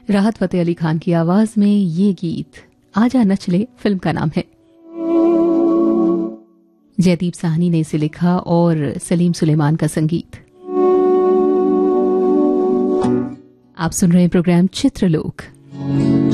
राहत फतेह अली खान की आवाज में ये गीत आजा नच ले फिल्म का नाम है। जयदीप साहनी ने इसे लिखा और सलीम सुलेमान का संगीत। आप सुन रहे हैं प्रोग्राम चित्रलोक।